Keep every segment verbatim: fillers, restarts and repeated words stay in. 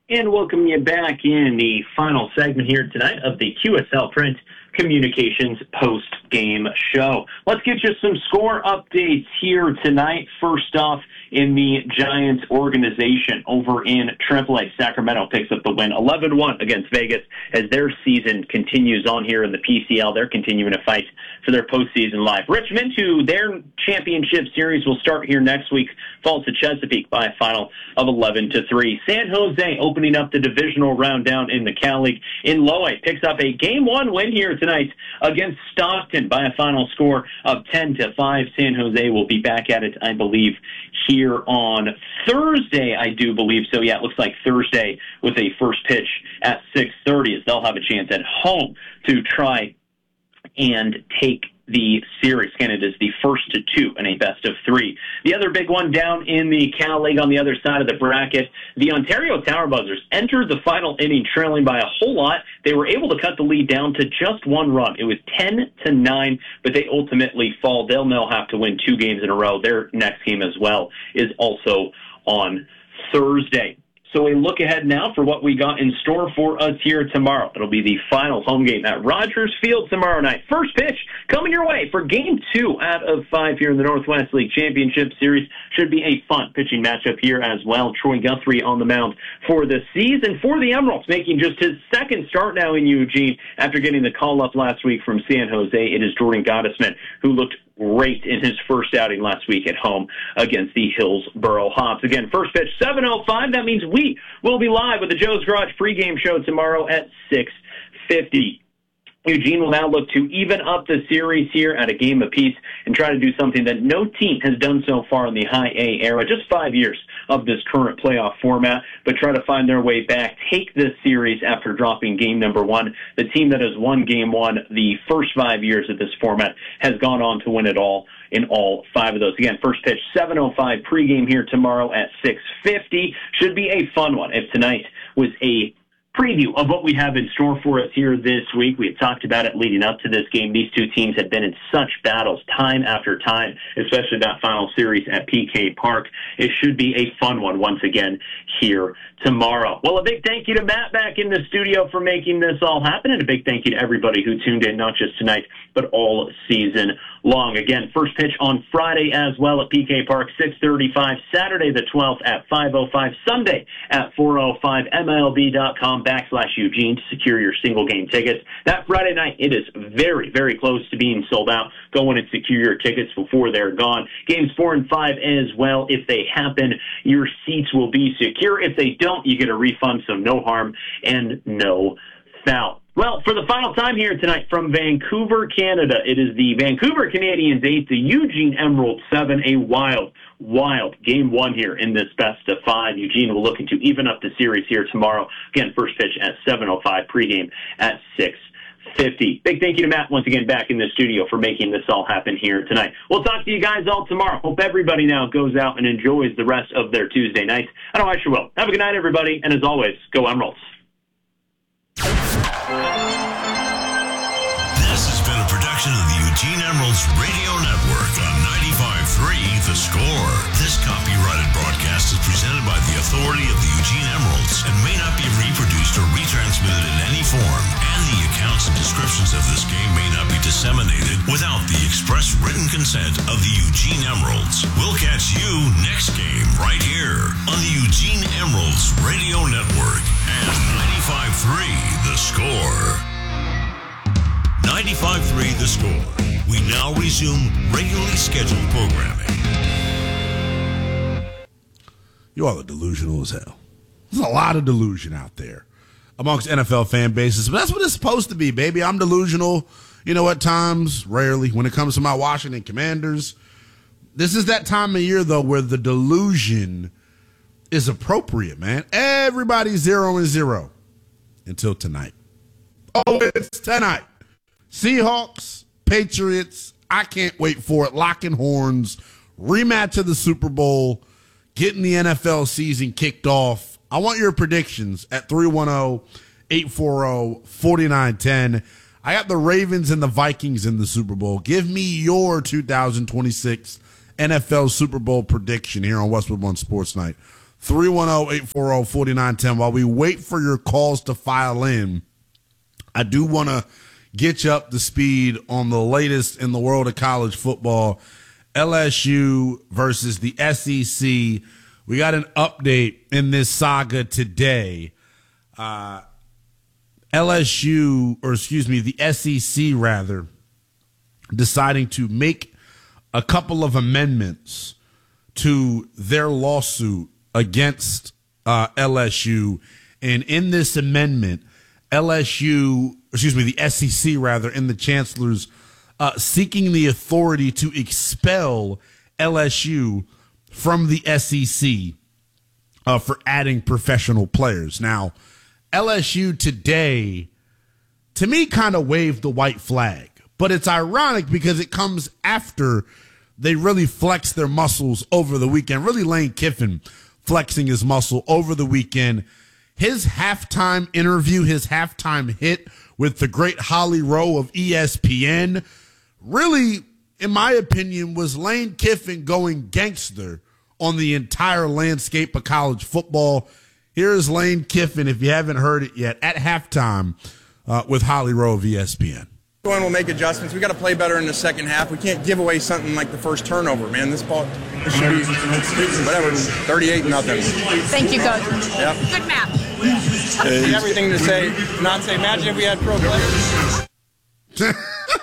And welcome you back in the final segment here tonight of the Q S L Print Communications post-game show. Let's get you some score updates here tonight. First off, in the Giants organization over in triple A, Sacramento picks up the win eleven one against Vegas as their season continues on here in the P C L. They're continuing to fight for their postseason life. Richmond, who their championship series will start here next week, falls to Chesapeake by a final of eleven to three. San Jose opening up the divisional round down in the Cal League in Loei picks up a game one win here tonight against Stockton by a final score of ten to five. San Jose will be back at it, I believe, here on Thursday, I do believe so. Yeah, it looks like Thursday with a first pitch at six thirty, as they'll have a chance at home to try and take the series. Again, it is the first to two in a best of three. The other big one down in the Cal League on the other side of the bracket, the Ontario Tower Buzzers entered the final inning trailing by a whole lot. They were able to cut the lead down to just one run. It was ten to nine, but they ultimately fall. They'll now have to win two games in a row. Their next game as well is also on Thursday. So a look ahead now for what we got in store for us here tomorrow. It'll be the final home game at Rogers Field tomorrow night. First pitch coming your way for game two out of five here in the Northwest League Championship Series. Should be a fun pitching matchup here as well. Troy Guthrie on the mound for the season for the Emeralds, making just his second start now in Eugene after getting the call up last week from San Jose. It is Jordan Gottesman, who looked great in his first outing last week at home against the Hillsboro Hops. Again, first pitch, seven oh five. That means we will be live with the Joe's Garage pregame show tomorrow at six fifty. Eugene will now look to even up the series here at a game apiece and try to do something that no team has done so far in the High A era, just five years of this current playoff format, but try to find their way back, take this series after dropping game number one. The team that has won game one the first five years of this format has gone on to win it all in all five of those. Again, first pitch, seven oh five, pregame here tomorrow at six fifty. Should be a fun one. If tonight was a preview of what we have in store for us here this week. We had talked about it leading up to this game. These two teams have been in such battles time after time, especially that final series at P K Park. It should be a fun one once again here tomorrow. Well, a big thank you to Matt back in the studio for making this all happen, and a big thank you to everybody who tuned in, not just tonight, but all season long. Again, first pitch on Friday as well at P K Park, six thirty-five, Saturday the twelfth at five oh five, Sunday at four oh five, M L B dot com backslash Eugene to secure your single game tickets. That Friday night, it is very, very close to being sold out. Go in and secure your tickets before they're gone. Games four and five as well. If they happen, your seats will be secure. If they don't, you get a refund, so no harm and no foul. Well, for the final time here tonight from Vancouver, Canada, it is the Vancouver Canadians eight, the Eugene Emeralds seven, a wild, wild game one here in this best of five. Eugene will look to even up the series here tomorrow. Again, first pitch at seven oh five, pregame at six fifty. Big thank you to Matt once again back in the studio for making this all happen here tonight. We'll talk to you guys all tomorrow. Hope everybody now goes out and enjoys the rest of their Tuesday nights. I know I sure will. Have a good night, everybody, and as always, go Emeralds. This has been a production of the Eugene Emeralds Radio Network on ninety-five point three The Score. This copyrighted broadcast is presented by the authority of the Eugene Emeralds and may not be reproduced or retransmitted in any form, and the accounts and descriptions of this game may not be disseminated without the express written consent of the Eugene Emeralds. We'll catch you next game right here on the Eugene Emeralds Radio Network and ninety-five point three The Score. ninety-five point three The Score. We now resume regularly scheduled programming. You all are delusional as hell. There's a lot of delusion out there amongst N F L fan bases, but that's what it's supposed to be, baby. I'm delusional, you know, at times, rarely, when it comes to my Washington Commanders. This is that time of year, though, where the delusion is appropriate, man. Everybody's zero and zero until tonight. Oh, it's tonight. Seahawks, Patriots, I can't wait for it. Locking horns, rematch of the Super Bowl, getting the N F L season kicked off. I want your predictions at three one zero, eight four zero, four nine one zero. I got the Ravens and the Vikings in the Super Bowl. Give me your two thousand twenty-six N F L Super Bowl prediction here on Westwood One Sports Night. three one zero, eight four zero, four nine one zero. While we wait for your calls to file in, I do want to get you up to speed on the latest in the world of college football. L S U versus the S E C. We got an update in this saga today. Uh, L S U, or excuse me, the S E C rather, deciding to make a couple of amendments to their lawsuit against uh, L S U. And in this amendment, L S U, excuse me, the S E C rather, and the chancellors uh, seeking the authority to expel L S U from the S E C uh, for adding professional players. Now, L S U today, to me, kind of waved the white flag. But it's ironic because it comes after they really flexed their muscles over the weekend. Really, Lane Kiffin flexing his muscle over the weekend. His halftime interview, his halftime hit with the great Holly Rowe of E S P N, really, in my opinion, was Lane Kiffin going gangster on the entire landscape of college football. Here's Lane Kiffin, if you haven't heard it yet, at halftime uh, with Holly Rowe of E S P N. Going, we'll make adjustments. We got to play better in the second half. We can't give away something like the first turnover, man. This ball, this should be whatever, thirty-eight nothing. Thank you, Coach. Yep. Good map. Everything to say, not say. Imagine if we had pro players.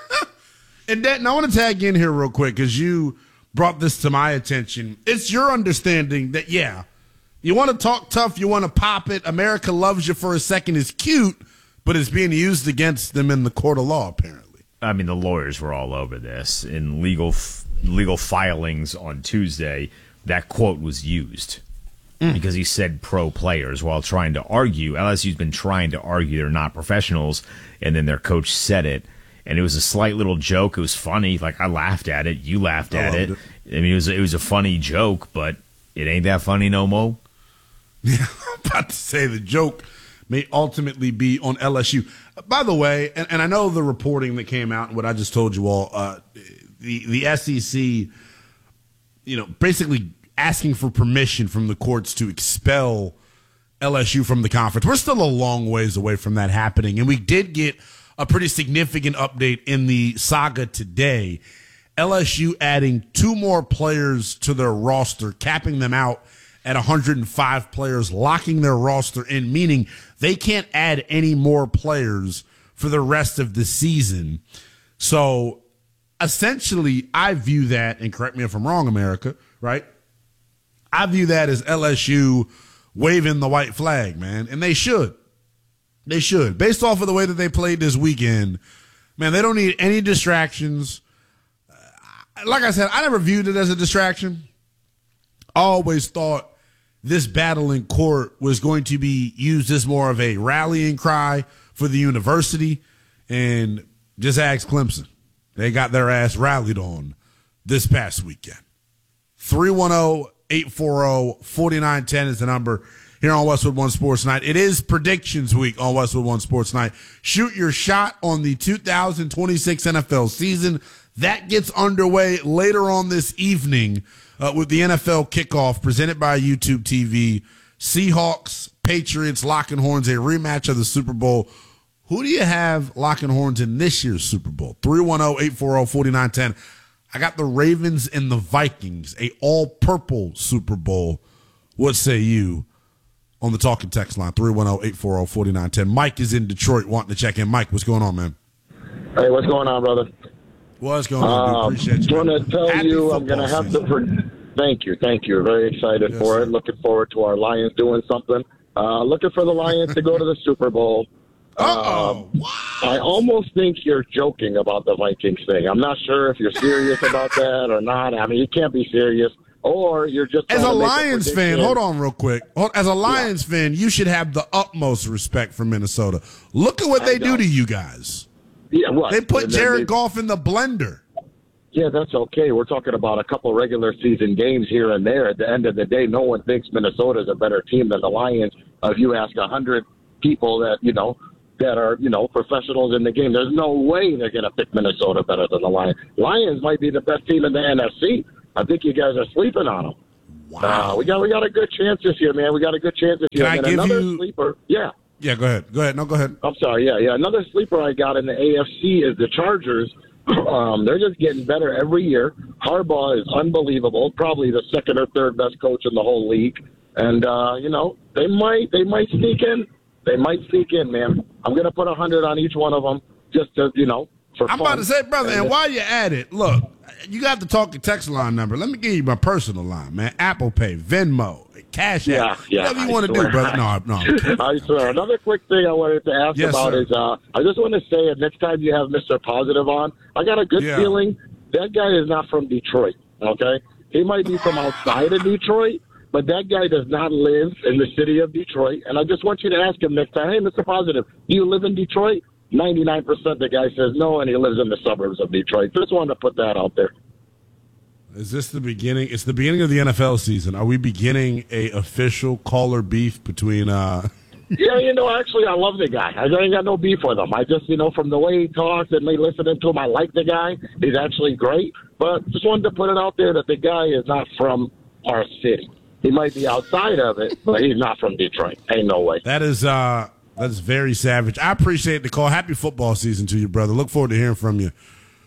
And Denton, I want to tag in here real quick because you brought this to my attention. It's your understanding that, yeah, you want to talk tough, you want to pop it. America loves you for a second is cute, but it's being used against them in the court of law, apparently. I mean, the lawyers were all over this. In legal f- legal filings on Tuesday, that quote was used mm. because he said pro players while trying to argue. L S U's been trying to argue they're not professionals, and then their coach said it. And it was a slight little joke. It was funny. Like, I laughed at it. You laughed at it. it. I mean, it was, it was a funny joke, but it ain't that funny no more. Yeah, I'm about to say the joke may ultimately be on L S U. By the way, and, and I know the reporting that came out and what I just told you all, uh, the, the S E C, you know, basically asking for permission from the courts to expel L S U from the conference. We're still a long ways away from that happening, and we did get a pretty significant update in the saga today. L S U adding two more players to their roster, capping them out at one hundred five players, locking their roster in, meaning they can't add any more players for the rest of the season. So essentially, I view that, and correct me if I'm wrong, America, right? I view that as L S U waving the white flag, man, and they should. They should. Based off of the way that they played this weekend, man, they don't need any distractions. Uh, like I said, I never viewed it as a distraction. I always thought this battle in court was going to be used as more of a rallying cry for the university. And just ask Clemson. They got their ass rallied on this past weekend. three one zero, eight four zero, four nine one zero is the number here on Westwood One Sports Night. It is predictions week on Westwood One Sports Night. Shoot your shot on the two thousand twenty-six N F L season. That gets underway later on this evening uh, with the N F L kickoff presented by YouTube T V. Seahawks, Patriots, locking horns, a rematch of the Super Bowl. Who do you have locking horns in this year's Super Bowl? three one zero, eight four zero, four nine one zero. I got the Ravens and the Vikings, a all-purple Super Bowl. What say you? On the talking text line, three one zero, eight four zero, four nine one zero. Mike is in Detroit wanting to check in. Mike, what's going on, man? Hey, what's going on, brother? What's going on? Um, Appreciate you. I want to tell Happy you I'm going to have season. to – thank you, thank you. Very excited Yes, for sir. it. Looking forward to our Lions doing something. Uh, looking for the Lions to go to the Super Bowl. Uh-oh. Um, I almost think you're joking about the Vikings thing. I'm not sure if you're serious about that or not. I mean, you can't be serious. Or you're just As a trying to make Lions fan, prediction. hold on real quick. Hold- As a Lions fan, you should have the utmost respect for Minnesota. Look at what I they do know. to you guys. Yeah, what? They put And then Jared they- Goff in the blender. Yeah, that's okay. We're talking about a couple regular season games here and there. At the end of the day, no one thinks Minnesota's a better team than the Lions. Uh, if you ask a hundred people that, you know, that are, you know, professionals in the game, there's no way they're going to pick Minnesota better than the Lions. Lions might be the best team in the N F C. I think you guys are sleeping on them. Wow. Uh, we got we got a good chance this year, man. We got a good chance this Can year. I and give another you- sleeper, yeah. Yeah, go ahead. Go ahead. No, go ahead. I'm sorry. Yeah, yeah. Another sleeper I got in the A F C is the Chargers. Um, they're just getting better every year. Harbaugh is unbelievable. Probably the second or third best coach in the whole league. And uh, you know, they might they might sneak in. They might sneak in, man. I'm gonna put a hundred on each one of them, just to you know. For I'm fun. about to say, brother, and while you're at it, look, you got to talk your text line number. Let me give you my personal line, man. Apple Pay, Venmo, Cash Yeah, App, yeah, whatever you I want to swear. do, brother. No, no. I'm kidding. I swear. Another quick thing I wanted to ask Yes, about sir. is uh, I just want to say that next time you have Mister Positive on, I got a good Yeah. feeling that guy is not from Detroit, okay? He might be from outside of Detroit, but that guy does not live in the city of Detroit. And I just want you to ask him next time, hey, Mister Positive, do you live in Detroit? ninety-nine percent the guy says no, and he lives in the suburbs of Detroit. Just wanted to put that out there. Is this the beginning? It's the beginning of the N F L season. Are we beginning a official caller beef between? uh Yeah, you know, actually, I love the guy. I ain't got no beef with him. I just, you know, from the way he talks and me listening to him, I like the guy. He's actually great. But just wanted to put it out there that the guy is not from our city. He might be outside of it, but he's not from Detroit. Ain't no way. That is uh that's very savage. I appreciate the call. Happy football season to you, brother. Look forward to hearing from you.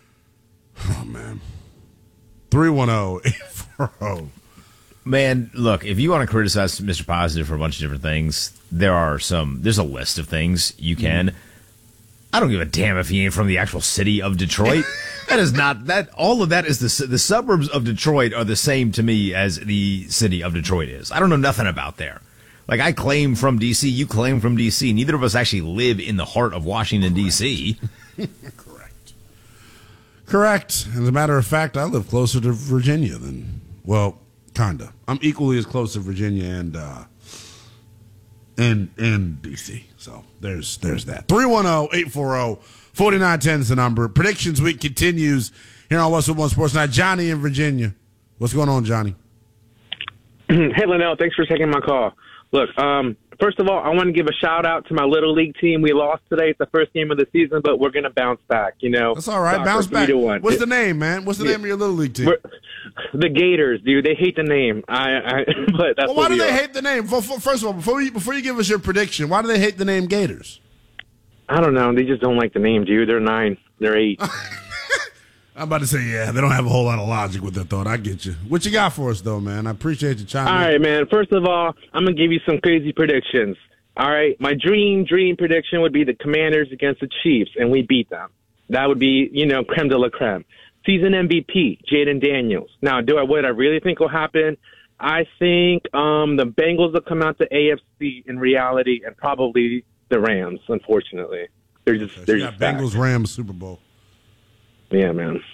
Oh man. three one zero, eight four zero. Man, look, if you want to criticize Mister Positive for a bunch of different things, there are some, there's a list of things you can. Mm. I don't give a damn if he ain't from the actual city of Detroit. That is not, that, all of that is the, the suburbs of Detroit are the same to me as the city of Detroit is. I don't know nothing about there. Like, I claim from D C, you claim from D C. Neither of us actually live in the heart of Washington, D C. Correct. Correct. As a matter of fact, I live closer to Virginia than, well, kinda. I'm equally as close to Virginia and uh, and and D C. So there's there's that. three one zero, eight four zero, four nine one zero is the number. Predictions week continues here on What's Up One Sports Night. Johnny in Virginia. What's going on, Johnny? Hey, Linnell. Thanks for taking my call. Look, um, first of all, I want to give a shout out to my little league team. We lost today. It's the first game of the season, but we're going to bounce back. You know, That's all right. soccer, Bounce back. three to one. What's It- the name, man? What's the Yeah. name of your little league team? we're- The Gators, dude. They hate the name. I, I but that's Well, why what do we they are. hate the name? For- for- First of all, before you before you give us your prediction, why do they hate the name Gators? I don't know. They just don't like the name, dude. They're nine. They're eight. I'm about to say, yeah, they don't have a whole lot of logic with their thought. I get you. What you got for us, though, man? I appreciate you chiming All in. right, man. First of all, I'm going to give you some crazy predictions. All right. My dream, dream prediction would be the Commanders against the Chiefs, and we beat them. That would be, you know, creme de la creme. Season M V P, Jaden Daniels. Now, do I what I really think will happen? I think um, the Bengals will come out to A F C in reality, and probably the Rams, unfortunately. They're just, So they're you just got back. Bengals Rams Super Bowl. Yeah, man.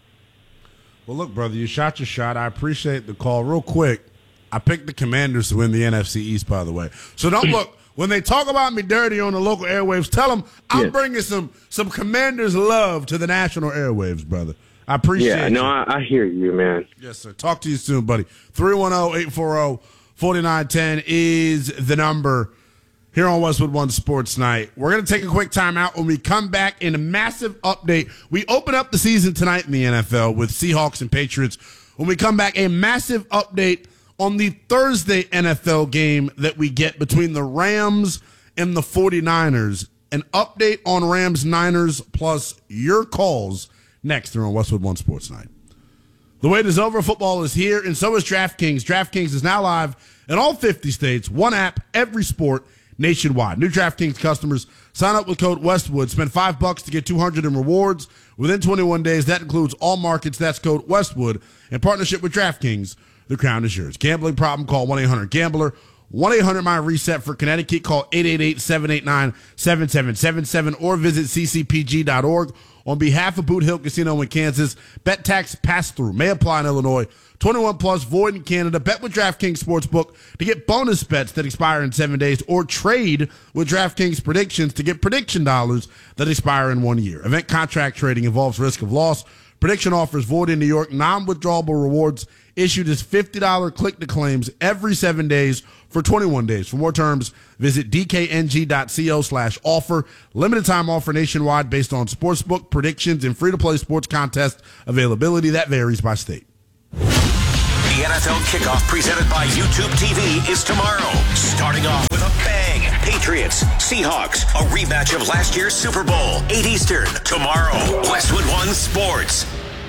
Well, look, brother, you shot your shot. I appreciate the call. Real quick, I picked the Commanders to win the N F C East, by the way. So don't look. When they talk about me dirty on the local airwaves, tell them I'm Yeah. bringing some some Commanders love to the national airwaves, brother. I appreciate Yeah, it. no, I, I hear you, man. Yes, sir. Talk to you soon, buddy. three one zero, eight four zero, four nine one zero is the number here on Westwood One Sports Night. We're going to take a quick time out. When we come back in a massive update, we open up the season tonight in the N F L with Seahawks and Patriots. When we come back, a massive update on the Thursday N F L game that we get between the Rams and the 49ers. An update on Rams-Niners plus your calls next here on Westwood One Sports Night. The wait is over. Football is here, and so is DraftKings. DraftKings is now live in all fifty states. One app, every sport, nationwide. New DraftKings customers sign up with code Westwood. Spend five bucks to get two hundred in rewards within twenty-one days. That includes all markets. That's code Westwood. In partnership with DraftKings, the crown is yours. Gambling problem? Call one eight hundred gambler. one eight hundred my reset for Connecticut. Call eight eight eight, seven eight nine, seven seven seven seven or visit c c p g dot org. On behalf of Boot Hill Casino in Kansas, bet tax pass-through may apply in Illinois. twenty-one plus, void in Canada. Bet with DraftKings Sportsbook to get bonus bets that expire in seven days or trade with DraftKings Predictions to get prediction dollars that expire in one year. Event contract trading involves risk of loss. Prediction offers void in New York. Non-withdrawable rewards issued as fifty dollars click-to-claims every seven days for twenty-one days. For more terms, visit dkng.co slash offer. Limited time offer nationwide based on sportsbook predictions and free-to-play sports contest availability. That varies by state. The N F L kickoff presented by YouTube T V is tomorrow. Starting off with a bang. Patriots, Seahawks, a rematch of last year's Super Bowl. eight Eastern, tomorrow. Westwood One Sports.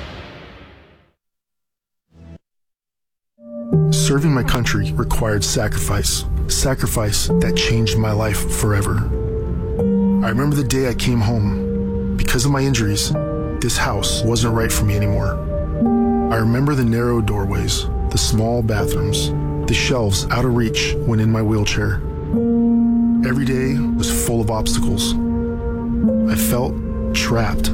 Serving my country required sacrifice. Sacrifice that changed my life forever. I remember the day I came home. Because of my injuries, this house wasn't right for me anymore. I remember the narrow doorways, the small bathrooms, the shelves out of reach when in my wheelchair. Every day was full of obstacles. I felt trapped.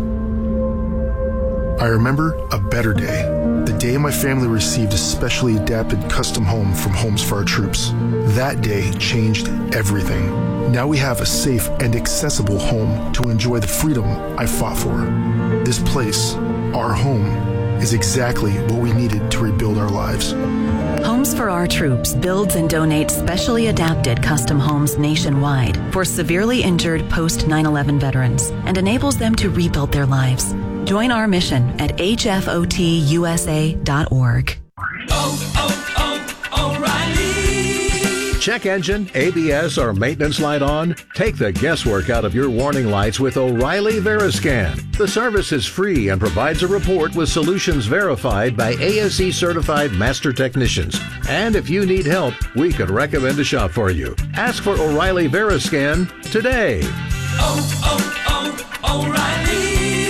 I remember a better day, the day my family received a specially adapted custom home from Homes for Our Troops. That day changed everything. Now we have a safe and accessible home to enjoy the freedom I fought for. This place, our home, is exactly what we needed to rebuild our lives. Homes for Our Troops builds and donates specially adapted custom homes nationwide for severely injured post nine eleven veterans and enables them to rebuild their lives. Join our mission at H F O T U S A dot org. Oh, oh, oh, O'Reilly! Check engine, A B S, or maintenance light on? Take the guesswork out of your warning lights with O'Reilly Veriscan. The service is free and provides a report with solutions verified by A S E certified master technicians. And if you need help, we could recommend a shop for you. Ask for O'Reilly Veriscan today. Oh, oh, oh, O'Reilly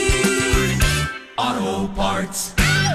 Auto Parts.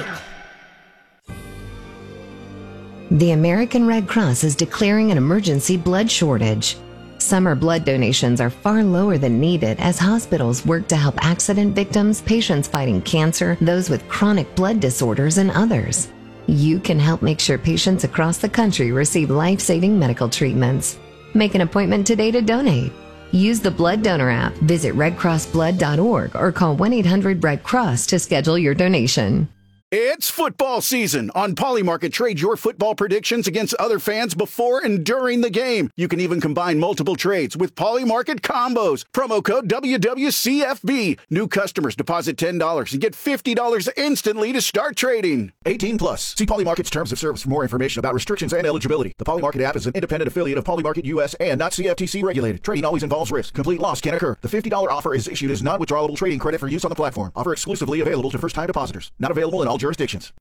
The American Red Cross is declaring an emergency blood shortage. Summer blood donations are far lower than needed as hospitals work to help accident victims, patients fighting cancer, those with chronic blood disorders, and others. You can help make sure patients across the country receive life-saving medical treatments. Make an appointment today to donate. Use the Blood Donor app, visit red cross blood dot org, or call one eight hundred red cross to schedule your donation. It's football season. On Polymarket, trade your football predictions against other fans before and during the game. You can even combine multiple trades with Polymarket combos. Promo code W W C F B. New customers deposit ten dollars and get fifty dollars instantly to start trading. eighteen plus. See Polymarket's terms of service for more information about restrictions and eligibility. The Polymarket app is an independent affiliate of Polymarket U S and not C F T C regulated. Trading always involves risk. Complete loss can occur. The fifty dollars offer is issued as non-withdrawable trading credit for use on the platform. Offer exclusively available to first-time depositors. Not available in all jurisdictions.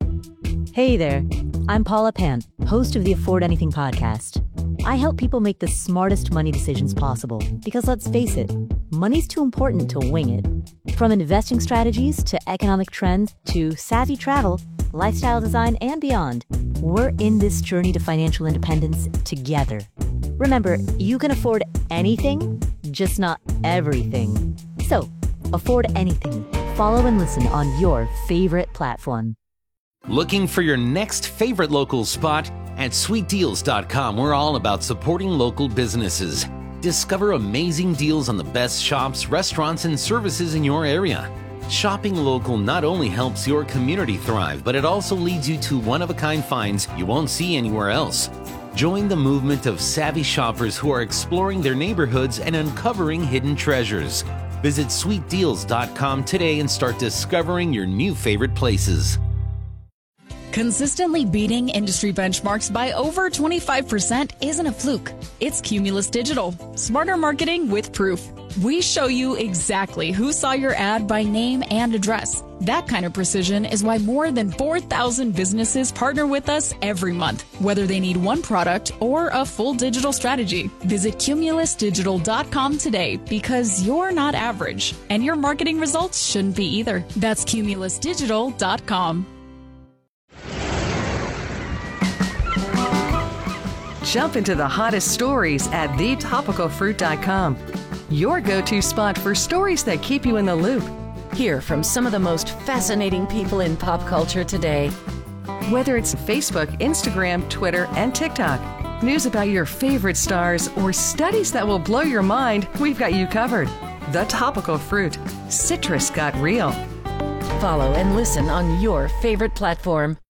Hey there, I'm Paula Pan, host of the Afford Anything podcast. I help people make the smartest money decisions possible because let's face it, money's too important to wing it. From investing strategies to economic trends to savvy travel, lifestyle design, and beyond, we're in this journey to financial independence together. Remember, you can afford anything, just not everything. So, afford anything. Follow and listen on your favorite platform. Looking for your next favorite local spot? At sweet deals dot com, we're all about supporting local businesses. Discover amazing deals on the best shops, restaurants, and services in your area. Shopping local not only helps your community thrive, but it also leads you to one-of-a-kind finds you won't see anywhere else. Join the movement of savvy shoppers who are exploring their neighborhoods and uncovering hidden treasures. Visit sweet deals dot com today and start discovering your new favorite places. Consistently beating industry benchmarks by over twenty-five percent isn't a fluke. It's Cumulus Digital. Smarter marketing with proof. We show you exactly who saw your ad by name and address. That kind of precision is why more than four thousand businesses partner with us every month, whether they need one product or a full digital strategy. Visit cumulus digital dot com today because you're not average, and your marketing results shouldn't be either. That's cumulus digital dot com. Jump into the hottest stories at the topical fruit dot com. Your go-to spot for stories that keep you in the loop. Hear from some of the most fascinating people in pop culture today. Whether it's Facebook, Instagram, Twitter, and TikTok, news about your favorite stars, or studies that will blow your mind, we've got you covered. The Topical Fruit. Citrus got real. Follow and listen on your favorite platform.